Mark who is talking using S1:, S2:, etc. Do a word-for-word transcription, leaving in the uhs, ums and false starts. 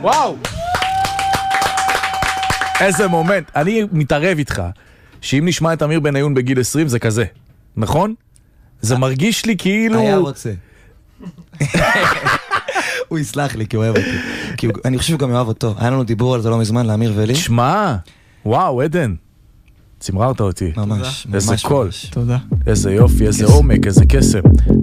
S1: וואו! איזה מומנט. אני מתערב איתך, שאם נשמע את אמיר בניון בגיל עשרים זה כזה, נכון? זה מרגיש לי כאילו...
S2: היה רוצה. הוא יסלח לי כי הוא אוהב אותי. כי אני חושב שהוא גם אוהב אותו. היה לנו דיבור על זה לא מזמן, לאמיר ולי.
S1: שמע, וואו, עדן. צמררת אותי.
S2: ממש,
S1: איזה
S2: ממש.
S1: קול.
S3: תודה.
S1: איזה יופי, איזה עומק, איזה קסם.